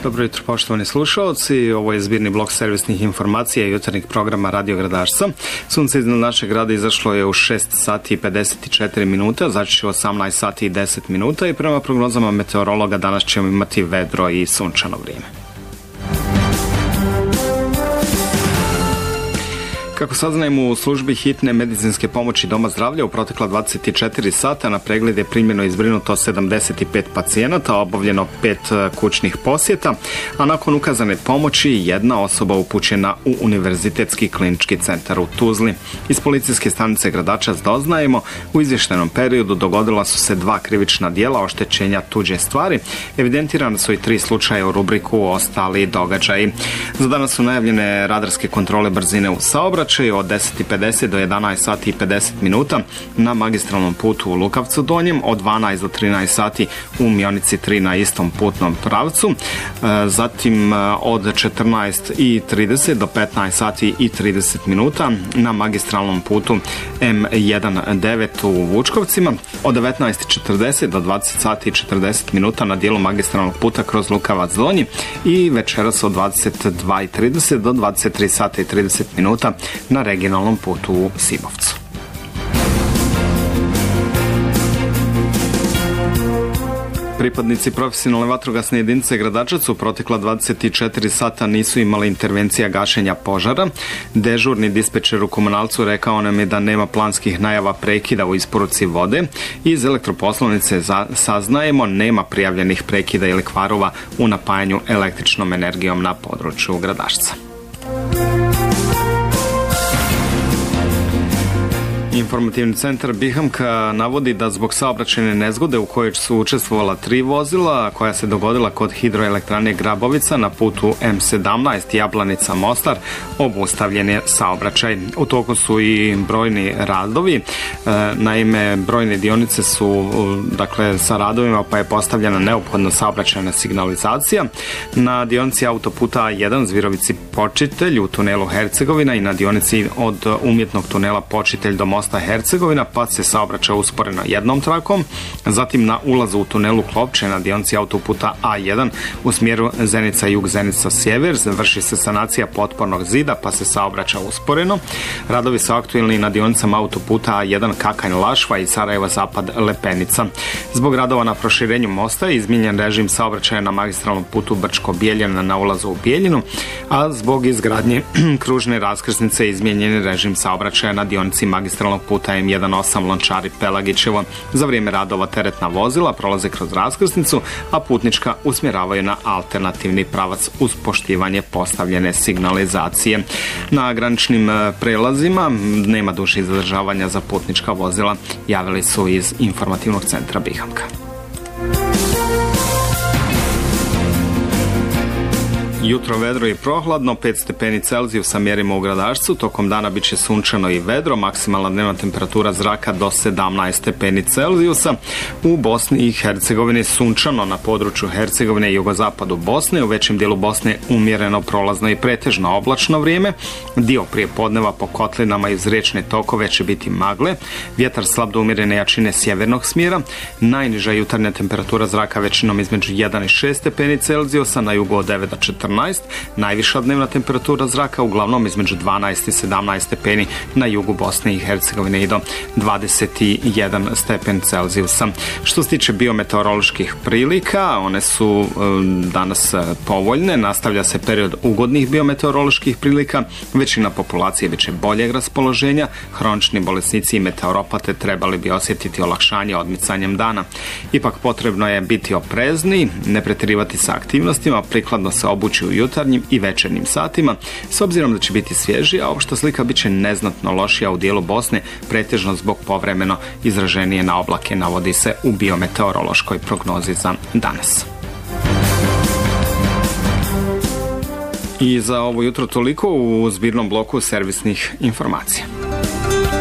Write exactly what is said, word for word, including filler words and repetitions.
Dobro jutro, poštovani slušalci. Ovo je zbirni blok servisnih informacija i jutarnjeg programa Radio Gradašca. Sunce iznad našeg grada izašlo je u šest sati i pedeset četiri minuta, znači će osamnaest sati i deset minuta i prema prognozama meteorologa danas ćemo imati vedro i sunčano vrijeme. Kako saznajemo u službi hitne medicinske pomoći Doma zdravlja, u protekla dvadeset četiri sata na pregled je primljeno i zbrinuto sedamdeset pet pacijenata, obavljeno pet kućnih posjeta, a nakon ukazane pomoći jedna osoba upućena u Univerzitetski klinički centar u Tuzli. Iz policijske stanice Gradačac doznajemo, u izvještajnom periodu dogodila su se dva krivična djela oštećenja tuđe stvari. Evidentirane su i tri slučaja u rubriku ostali događaji. Za danas su najavljene radarske kontrole brzine u saobraćaju od deset i pedeset do jedanaest sati i pedeset minuta na magistralnom putu u Lukavcu Donjem, od dvanaest do trinaest sati u Mionici tri na istom putnom pravcu, zatim od četrnaest i trideset do petnaest sati i trideset minuta na magistralnom putu M devetnaest u Vučkovcima, od devetnaest i četrdeset do dvadeset sati i četrdeset minuta na dijelu magistralnog puta kroz Lukavac Donji i večeras od dvadeset dva i trideset do dvadeset tri sata i trideset minuta na regionalnom putu u Sibovcu. Pripadnici profesionalne vatrogasne jedinice Gradačac u protekla dvadeset četiri sata nisu imali intervencija gašenja požara. Dežurni dispečer u Komunalcu rekao nam je da nema planskih najava prekida u isporuci vode. Iz elektroposlovnice saznajemo nema prijavljenih prekida ili kvarova u napajanju električnom energijom na području Gradašca. Informativni centar Bihamka navodi da zbog saobraćajne nezgode u kojoj su učestvovala tri vozila, koja se dogodila kod hidroelektrane Grabovica na putu M sedamnaest Jablanica Mostar, obustavljen je saobraćaj. U toku su i brojni radovi. Naime, brojne dionice su dakle sa radovima, pa je postavljena neophodna saobraćajna signalizacija. Na dionici autoputa A jedan Zvirovici Počitelj u tunelu Hercegovina i na dionici od umjetnog tunela Počitelj do mosta Hercegovina, pa se saobraća usporeno jednom trakom. Zatim na ulazu u tunelu Klopče na dionici autoputa A jedan u smjeru Zenica jug Zenica sjever vrši se sanacija potpornog zida, pa se saobraća usporeno. Radovi su aktualni na dionicama autoputa A jedan Kakanj Lašva i Sarajeva zapad Lepenica. Zbog radova na proširenju mosta je izmijenjen režim saobraćaja na magistralnom putu Brčko Bijeljina na ulazu u Bijeljinu, a zbog izgradnje kružne raskrsnice izmijenjen je režim saobraćaja na dionici magistralnog puta M osam Lončari Pelagićevo. Za vrijeme radova teretna vozila prolaze kroz raskrsnicu, a putnička usmjeravaju na alternativni pravac uz poštivanje postavljene signalizacije. Na graničnim prelazima nema dužih zadržavanja za putnička vozila, javili su iz informativnog centra Bihamka. Jutro vedro i prohladno, pet stepeni Celzijusa mjerimo u Gradašcu, tokom dana bit će sunčano i vedro, maksimalna dnevna temperatura zraka do sedamnaest stepeni Celzijusa. U Bosni i Hercegovini sunčano, na području Hercegovine i jugozapadu Bosne, u većem dijelu Bosne umjereno, prolazno i pretežno oblačno vrijeme. Dio prije podneva po kotlinama i uz riječne tokove će biti magle, vjetar slab do umjerene jačine sjevernog smjera, najniža jutarnja temperatura zraka većinom između jedan i šest stepeni Celzijusa, na jugu od devet do četrnaest, najviša dnevna temperatura zraka uglavnom između dvanaest i sedamnaest stepeni na jugu Bosne i Hercegovine i do dvadeset jedan stepen Celzijusa. Što se tiče biometeoroloških prilika, one su danas povoljne, nastavlja se period ugodnih biometeoroloških prilika, većina populacije bit će boljeg raspoloženja, hronični bolesnici i meteoropate trebali bi osjetiti olakšanje odmicanjem dana. Ipak potrebno je biti oprezni, ne pretjerivati sa aktivnostima, prikladno se obući u jutarnjim i večernjim satima, s obzirom da će biti svježija, a opšta slika bit će neznatno lošija u dijelu Bosne, pretežno zbog povremeno izraženije na oblake, navodi se u biometeorološkoj prognozi za danas. I za ovo jutro toliko u zbirnom bloku servisnih informacija.